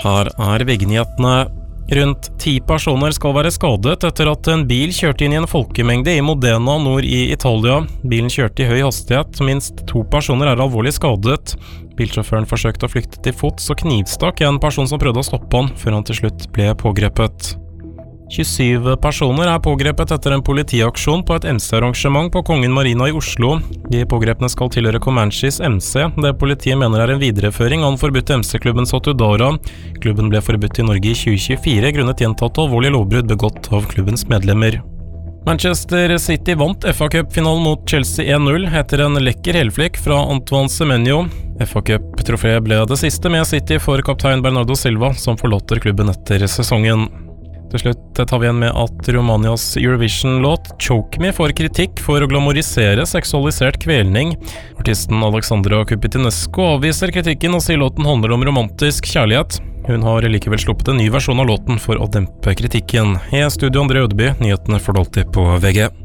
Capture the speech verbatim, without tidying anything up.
Her er VG-nyhetene. Rundt ti personer skal være skadet etter at en bil kjørte inn i en folkemengde i Modena nord i Italia. Bilen kjørte i høy hastighet, minst to personer er alvorlig skadet. Bilsjåføren forsøkte å flykte til fots og knivstakk en person som prøvde å stoppe han, før han til slutt ble pågrepet. tjuesyv personer er pågrepet etter en politiaksjon på et M C-arrangement på Kongen Marina i Oslo. De pågrepne skal tilhøre Comanches M C, det politiet mener er en videreføring av den forbudte M C-klubben Sotudara. Klubben ble forbudt i Norge i tjue tjuefire grunnet gjentatte alvorlige lovbrudd begått av klubbens medlemmer. Manchester City vant F A Cup-finalen mot Chelsea en null etter en lekker helflikk fra Antoine Semenyo. F A Cup-trofeet ble det siste med City for kaptein Bernardo Silva, som forlater klubben etter sesongen. Til slutt tar vi igjen med at Romanias Eurovision-låt Choke Me får kritikk for å glamorisere seksualisert kvelning. Artisten Alexandra Kupitinescu avviser kritikken og sier låten handler om romantisk kjærlighet. Hun har likevel sluppet en ny versjon av låten for å dempe kritikken. I studio André Ødeby, nyhetene får du alltid på V G.